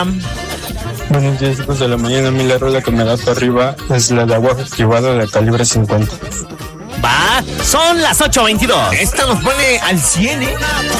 Buenos días, hijos de la mañana. A mí la rola que me da para arriba es la de Agua Privada de calibre 50. Va, son las 8:22. Esta nos pone al 100, ¿eh?